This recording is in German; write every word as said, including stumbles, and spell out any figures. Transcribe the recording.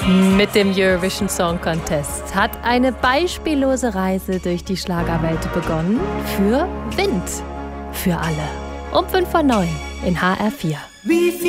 Mit dem Eurovision Song Contest hat eine beispiellose Reise durch die Schlagerwelt begonnen. Für Wind. Für alle. Um fünf vor neun in H R vier.